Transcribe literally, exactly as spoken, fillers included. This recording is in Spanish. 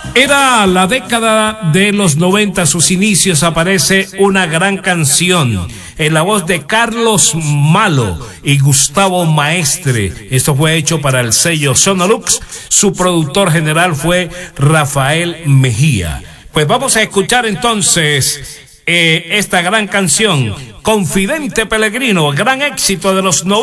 Era la década de los noventa, sus inicios, aparece una gran canción en la voz de Carlos Malo y Gustavo Maestre. Esto fue hecho para el sello Sonolux. Su productor general fue Rafael Mejía. Pues vamos a escuchar entonces eh, esta gran canción, Confidente Peregrino, gran éxito de los noventa.